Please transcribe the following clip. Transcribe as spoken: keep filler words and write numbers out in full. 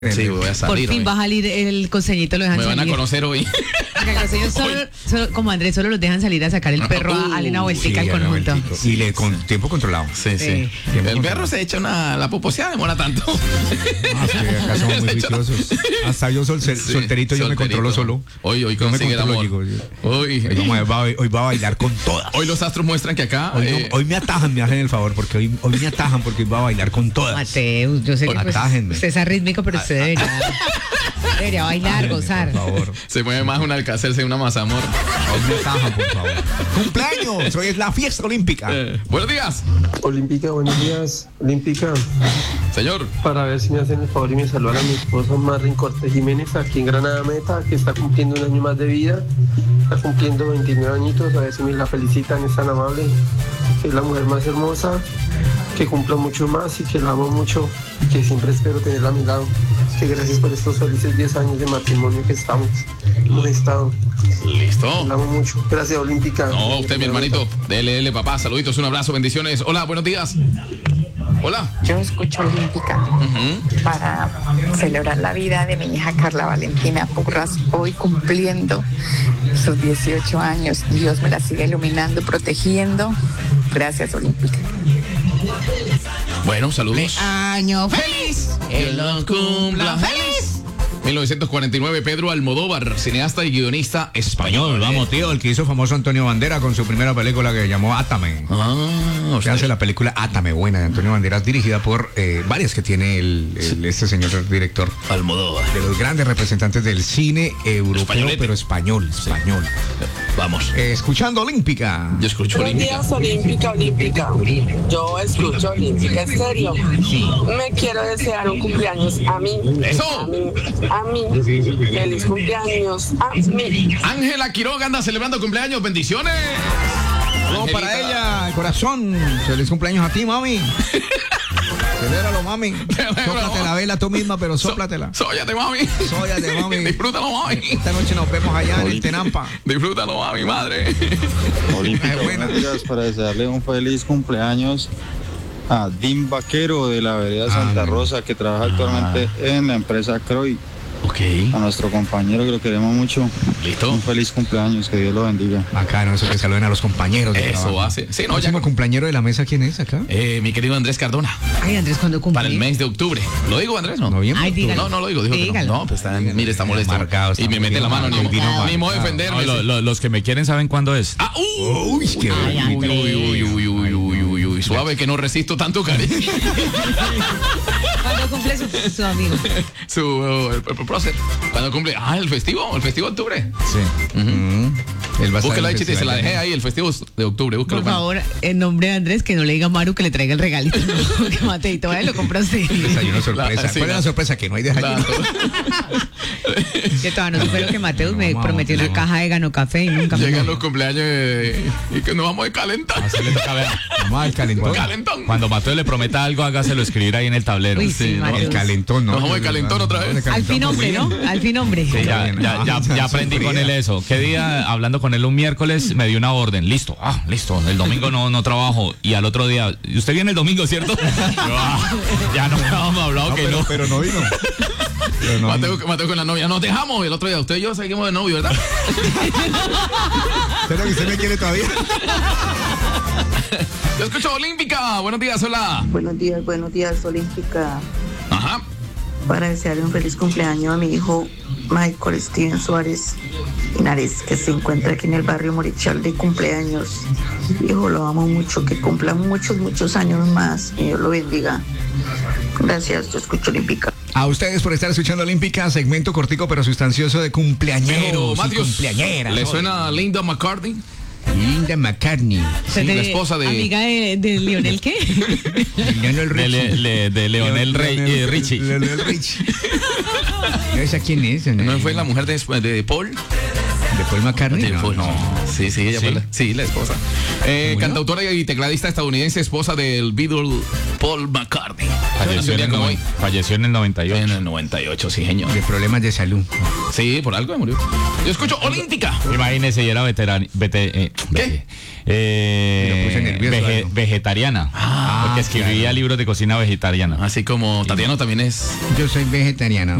Sí, voy a salir. Por fin hoy. va a salir el costeñito, lo dejan Me salir. van a conocer hoy. Porque los costeños solo, solo, como Andrés, solo los dejan salir a sacar el perro a darle una vueltica Sí, al a la conjunto. vueltica. Y le con tiempo controlado. Sí, sí. Sí. El perro se echa una. La poposeada demora tanto. Ah, es que acá somos muy Se echa- viciosos. Hasta yo sol, Sí, solterito, yo me solterito. controlo solo. Hoy, hoy Yo me consigue el controlo, amor. digo, Hoy, Hoy, vamos a- va, hoy va a bailar con todas. hoy los astros muestran que acá. Hoy, no- eh, hoy me atajan, me hacen el favor, porque hoy, hoy me atajan porque hoy va a bailar con todas. Mateus, yo sé que pues, Atájenme. usted es arrítmico, pero usted debería, debería bailar, gozar. Por favor. se mueve más un alcacerse y una mazamor. Hoy me atajan, por favor. ¡Cumpleaños! Hoy es la fiesta olímpica. Eh, buenos días, Olímpica, buenos días. Olímpica, señor. para ver si me hacen el favor y me saludan a mi esposa Marlin Corte Jiménez aquí en Granada Meta, que está cumpliendo un año más de vida. Está cumpliendo veintinueve añitos. A ver si me la felicitan, es tan amable. Que es la mujer más hermosa, que cumpla mucho más y que la amo mucho. Y que siempre espero tenerla a mi lado. Que gracias por estos felices diez años de matrimonio que estamos. Hemos estado. Listo. La amo mucho. Gracias, Olímpica. No, usted, mi hermanito. Dele, dele, papá. Saluditos, un abrazo, bendiciones. Hola, buenos días. Hola. Yo escucho Olímpica Ujú. para celebrar la vida de mi hija Carla Valentina Porras, hoy cumpliendo sus dieciocho años. Dios me la siga iluminando, protegiendo. Gracias, Olímpica. Bueno, saludos. Año feliz. Que lo cumpla feliz. mil novecientos cuarenta y nueve, Pedro Almodóvar, cineasta y guionista español. Español, vamos, tío, el que hizo famoso Antonio Bandera con su primera película que llamó Átame. Ah, o Que sea, hace la película Átame, buena, de Antonio Banderas, dirigida por eh, varias que tiene el, el- este señor director, Almodóvar. de los grandes representantes del cine europeo, Españolete. pero español, español. Vamos. Eh, escuchando Olímpica. Yo escucho Buenos Olímpica. días, Olímpica, Olímpica. Yo escucho Olímpica Estéreo. Me quiero desear un cumpleaños a mí. ¡Eso! A mí, a mí. Feliz cumpleaños a mí. Ángela Quiroga anda celebrando cumpleaños. Bendiciones. No, Angelita. para ella, el corazón. Feliz cumpleaños a ti, mami. Celébralo, mami. Sóplate la vela tú misma, pero sóplatela. Sóyate, mami. Sóyate, mami. Disfrútalo, mami. Esta noche nos vemos allá en el Tenampa. Disfrútalo, mami, madre. Olímpica, Es buena. buenos días para desearle un feliz cumpleaños a Dim Vaquero de la vereda Santa Rosa, que trabaja actualmente en la empresa Croy. Ok. A nuestro compañero que lo queremos mucho, Listo. un feliz cumpleaños, que Dios lo bendiga. Bacano, eso que saluden a los compañeros. de Eso trabajo. hace. Sí, no, ¿El ya. próximo cumpleañero de la mesa quién es acá? Eh, mi querido Andrés Cardona. Ay, Andrés, ¿cuándo cumple? Para el mes de octubre. ¿Lo digo, Andrés? No. ¿Noviembre? Ay, dígalo. No, no lo digo, dijo que no. Dígalo. No, pues está, mire, está molesto. Amargado, está y me muy mete la mano, ni, amargado, vino ni modo de amargado. defenderme. No, lo- lo- los que me quieren saben cuándo es. Ah, uh, Uy, qué Ay, uy, uy, uy, uy, uy, uy, uy, uy, suave que no resisto tanto cariño. ¿Cuándo cumple su, su amigo? Su uh, el, el prócer. Cuando cumple, ah, el festivo, el festivo de octubre. Sí. Mm. Él va a estar Búsquela ahí, en el Chiti, se la festival dejé de- ahí, el festivo de octubre, búsquelo. Por favor, en nombre de Andrés, que no le diga a Maru que le traiga el regalito. Que Mateito, vaya, lo compra usted. Desayuno sorpresa. La- sí, ¿Cuál es la- la sorpresa? Que no hay desayuno. Que todavía no supero que Mateus me Vamos, prometió una vamos. caja de Gano Café y nunca me Llegan dio. los cumpleaños eh, y que nos vamos a calentar. Se le toca ver. Vamos al calentón. Calentón. Cuando Mateo le prometa algo, hágaselo escribir ahí en el tablero. Uy, sí, Sí, no, Mateus. El calentón, ¿no? Nos vamos de calentón otra vez. Al fin hombre, ¿no? Al fin hombre. Sí, ya, ya, ya, ya aprendí con él eso. ¿Qué día, hablando con él un miércoles, me dio una orden? Listo, ah, listo. El domingo no, no trabajo. Y al otro día, ¿y usted viene el domingo, cierto? Yo, ah, ya no habíamos hablado No, que pero, no. pero no vino. Pero no Mateo, vino. Mateo con la novia, nos dejamos. El otro día, usted y yo seguimos de novio, ¿verdad? ¿Será que usted me quiere todavía? Yo escucho Olímpica. Buenos días, hola. Buenos días, buenos días, Olímpica. Ajá. Para desearle un feliz cumpleaños a mi hijo Michael Steven Suárez Linares, que se encuentra aquí en el barrio Morichal de cumpleaños. Hijo, lo amo mucho, que cumpla muchos, muchos años más. Que Dios lo bendiga. Gracias, yo escucho Olímpica. A ustedes por estar escuchando Olímpica, segmento cortico pero sustancioso de cumpleañeros Pero, y Matios, cumpleañeras. ¿le hoy. suena a Linda McCartney? Linda McCartney. Sí, la esposa de- Amiga de, de Lionel, ¿qué? Lionel De, Richie. Le- le- de Leonel Rey, eh, Richie. Leonel Richie. ¿Esa quién es? ¿No fue la mujer de, de Paul? ¿De Paul McCartney? De No, Paul. no. Sí, sí, ella ¿Sí? fue la, sí, la esposa. Eh, cantautora y tecladista estadounidense, esposa del Beatle Paul McCartney. Falleció en, el como no, hoy. falleció en el noventa y ocho. En el noventa y ocho, sí, señor. De problemas de salud. Sí, por algo murió. Yo escucho Olímpica. Imagínese, y era veterana. Vete, eh, ¿Qué? Eh, Me lo puse nervioso, vege- algo. vegetariana. Ah, porque escribía claro. libros de cocina vegetariana. Así como Tatiano también es. Yo soy vegetariano.